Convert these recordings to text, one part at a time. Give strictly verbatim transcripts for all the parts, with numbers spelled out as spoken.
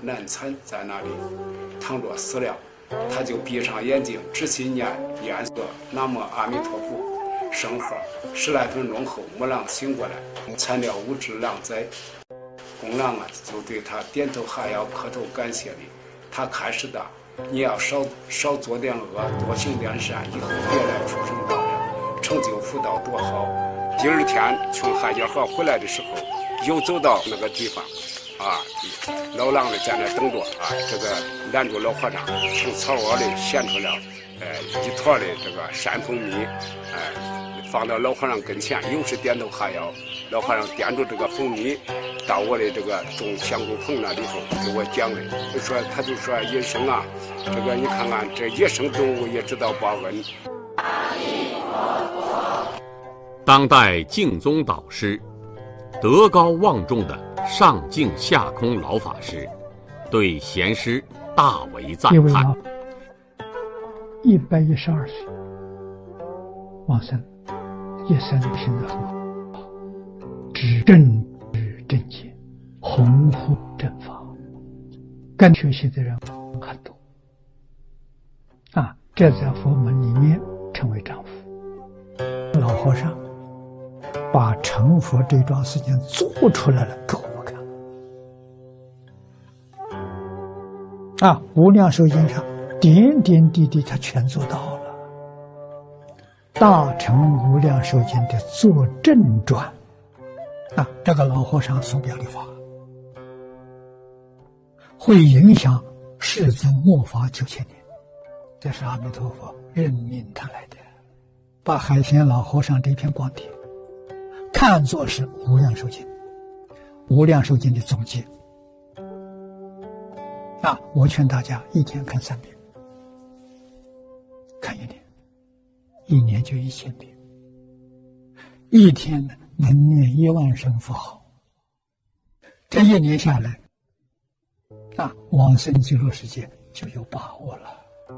难产在那里躺着死了，他就闭上眼睛仔细念念诵南无阿弥陀佛圣号，十来分钟后母狼醒过来，惨了无知狼灾。公狼啊就对他点头哈腰磕头感谢礼，他开始的你要少少做点恶，多行点善，以后别来出生道人，成就福道多好。第二天从海家河回来的时候，又走到那个地方啊，老狼呢在那等着啊，这个拦住老和尚，从草窝里衔出了呃一坨的这个山蜂蜜，哎、呃，放到老和尚跟前，又是点头哈腰。老和尚掂着这个蜂蜜到我的这个种香菇棚那里头给我讲的，就说他就说野生啊，这个你看看这野生动物也知道报恩。 当代净宗导师、德高望重的上净下空老法师对贤师大为赞叹。 一百一十二岁往生，一生行得很好，知正知正见，弘护正法，跟学习的人很多啊，这在佛门里面称为丈夫。老和尚把成佛这桩事情做出来了给我们看啊，无量寿经上点点滴滴他全做到了。大乘无量寿经的作证传啊，这个老和尚所表的法会影响世尊末法九千年，这是阿弥陀佛任命他来的，把海贤老和尚这篇光碟看作是无量寿经，无量寿经的总结啊！我劝大家一天看三遍，看一年，一年就一千遍，一天能念一万声佛号，这一年下来啊，往生极乐世界就有把握了。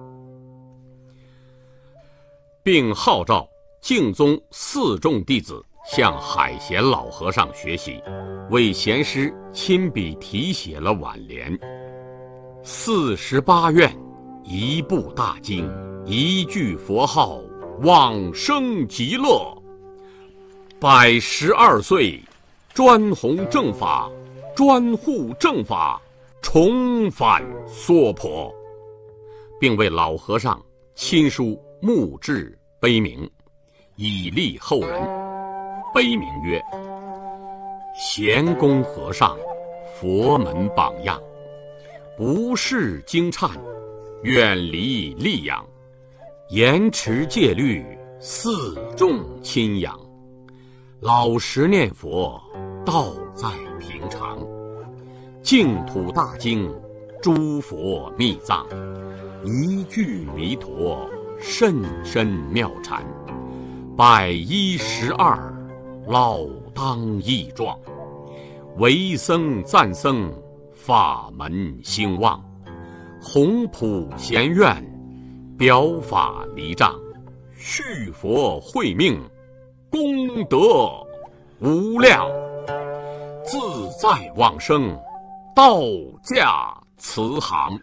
并号召净宗四众弟子向海贤老和尚学习，为贤师亲笔题写了挽联：四十八愿，一部大经，一句佛号，往生极乐。百十二岁，专弘正法，专护正法，重返娑婆，并为老和尚亲书墓志碑铭，以利后人。碑铭曰：贤公和尚，佛门榜样，不视经忏，远离戾养，严持戒律，四众亲仰，老实念佛，道在平常，净土大经，诸佛密藏，一句弥陀，甚深妙禅，百一十二，老当益壮，为僧赞僧，法门兴旺，弘普贤愿，表法离障，续佛慧命，功德无量，自在往生，道驾慈航。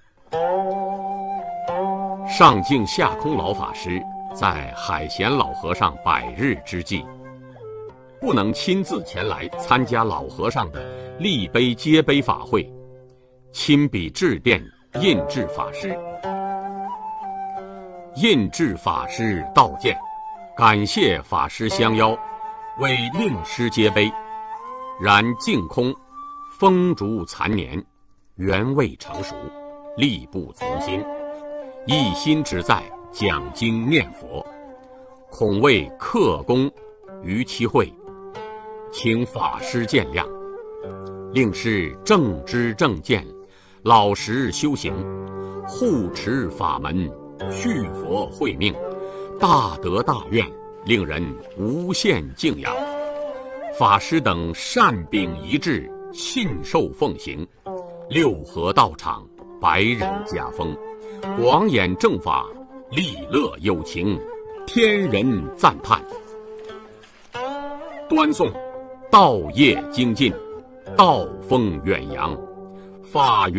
上净下空老法师在海贤老和尚百日之际，不能亲自前来参加老和尚的立碑接碑法会，亲笔致电印制法师。印制法师道见，感谢法师相邀，为令师接碑。然净空风烛残年，原未成熟，力不从心，一心只在讲经念佛，恐为克功于其会，请法师见谅。令师正知正见，老实修行，护持法门，续佛慧命，大德大愿，令人无限敬仰。法师等善秉一致，信受奉行，六合道场，百人家风，广演正法，利乐有情，天人赞叹。端诵道业精进，道风远扬，法